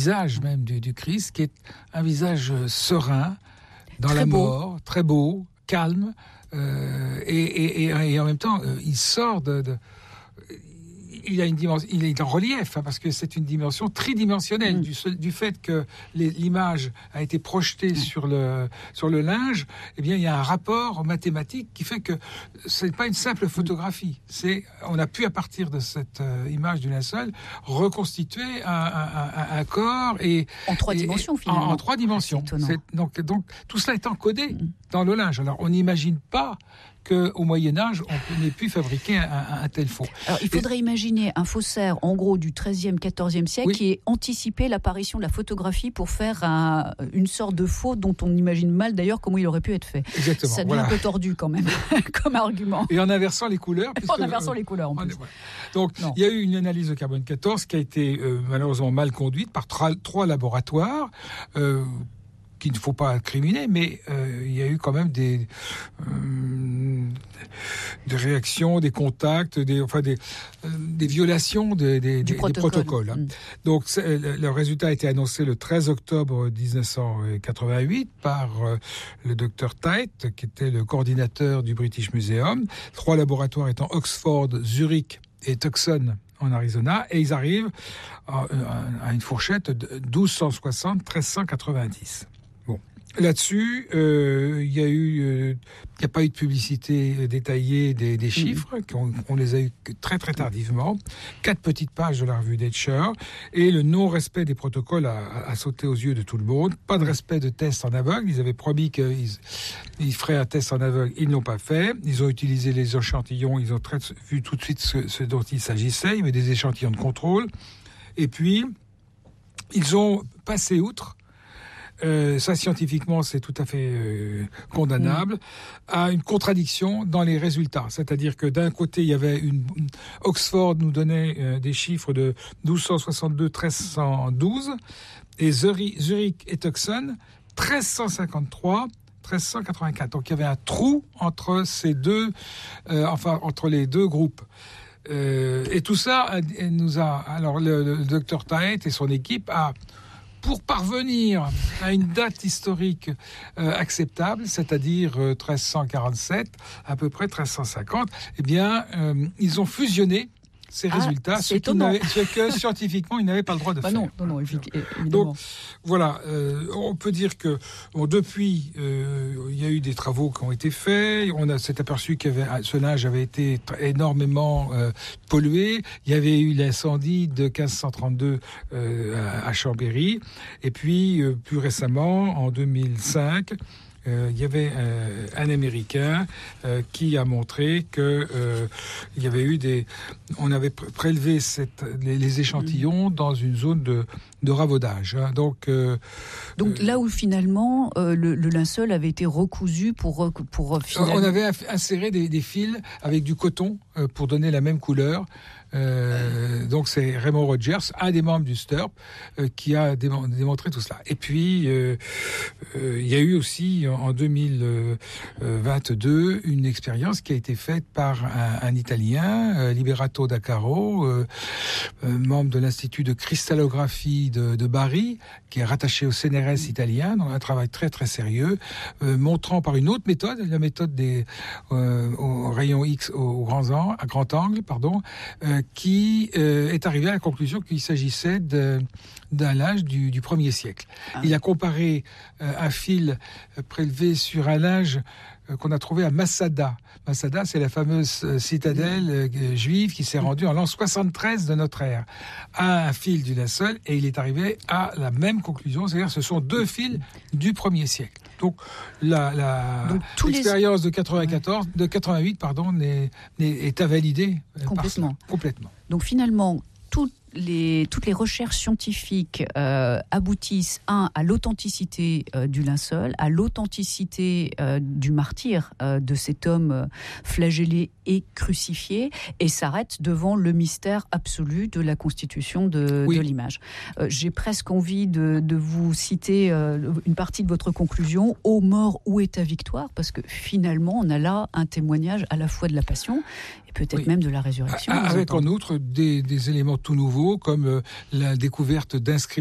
visage même du Christ, qui est un visage serein, dans très la beau. mort, très beau, calme, et en même temps, il sort il a une dimension, il est en relief, parce que c'est une dimension tridimensionnelle du fait que l'image a été projetée sur le linge. Eh bien, il y a un rapport mathématique qui fait que c'est pas une simple photographie. On a pu, à partir de cette image du linceul, reconstituer un corps en 3 dimensions finalement. En 3 dimensions. Donc tout cela est encodé dans le linge. Alors on n'imagine pas qu'au Moyen-Âge, on n'ait pu fabriquer un tel faux. Alors, il faudrait imaginer un faussaire, en gros, du XIIIe, XIVe siècle, qui ait anticipé l'apparition de la photographie pour faire une sorte de faux dont on imagine mal, d'ailleurs, comment il aurait pu être fait. Exactement. Ça devient un peu tordu, quand même, comme argument. Et en inversant les couleurs. En inversant les couleurs, en plus. Donc, il y a eu une analyse de carbone 14 qui a été malheureusement mal conduite par 3 laboratoires, qu'il ne faut pas incriminer, mais il y a eu quand même des réactions, des contacts, des violations des protocoles. Donc le résultat a été annoncé le 13 octobre 1988 par le docteur Tite, qui était le coordinateur du British Museum. 3 laboratoires étant Oxford, Zurich et Tucson en Arizona, et ils arrivent à une fourchette de 1260-1390. Là-dessus, il n'y a pas eu de publicité détaillée des chiffres, on les a eu très très tardivement. 4 petites pages de la revue Nature, et le non-respect des protocoles a sauté aux yeux de tout le monde. Pas de respect de tests en aveugle. Ils avaient promis qu'ils feraient un test en aveugle, ils ne l'ont pas fait. Ils ont utilisé les échantillons, ils ont vu tout de suite ce dont il s'agissait. Il y avait des échantillons de contrôle. Et puis, ils ont passé outre. Ça, scientifiquement, c'est tout à fait condamnable, à une contradiction dans les résultats. C'est-à-dire que d'un côté, il y avait Oxford nous donnait des chiffres de 1262-1312, et Zurich et Tucson, 1353, 1384. Donc, il y avait un trou entre ces deux, entre les deux groupes. Et tout ça alors le docteur Tite et son équipe pour parvenir à une date historique acceptable, c'est-à-dire 1347, à peu près 1350, eh bien, ils ont fusionné ces résultats, ce que scientifiquement, ils n'avaient pas le droit de faire. Non, évidemment. Donc, voilà, on peut dire que depuis, il y a eu des travaux qui ont été faits, on s'est aperçu que ce linge avait été énormément pollué, il y avait eu l'incendie de 1532 à Chambéry, et puis, plus récemment, en 2005, il y avait un Américain qui a montré que il y avait eu on avait prélevé les échantillons dans une zone de ravaudage. Donc là où finalement le linceul avait été recousu pour finalement... On avait inséré des fils avec du coton pour donner la même couleur. Donc c'est Raymond Rogers, un des membres du STURP, qui a démontré tout cela. Et puis il y a eu aussi en 2022 une expérience qui a été faite par un Italien, Liberato D'Accaro, membre de l'Institut de cristallographie de Bari, qui est rattaché au CNRS italien, dans un travail très très sérieux, montrant par une autre méthode, la méthode des au rayon X à grand angle, qui est arrivé à la conclusion qu'il s'agissait d'un linge du 1er siècle. Il a comparé un fil prélevé sur un linge qu'on a trouvé à Masada. Masada, c'est la fameuse citadelle juive qui s'est rendue en l'an 73 de notre ère, à un fil du linceul, et il est arrivé à la même conclusion, c'est-à-dire que ce sont 2 fils du 1er siècle. Donc l'expérience de 88 est invalidée complètement. Donc finalement, toutes les recherches scientifiques aboutissent à l'authenticité du linceul, à l'authenticité du martyr de cet homme flagellé et crucifié, et s'arrêtent devant le mystère absolu de la constitution de l'image. J'ai presque envie de vous citer une partie de votre conclusion: ô mort, où est ta victoire? Parce que finalement, on a là un témoignage à la fois de la passion et peut-être même de la résurrection. Avec en outre des éléments tout nouveaux, comme la découverte d'inscriptions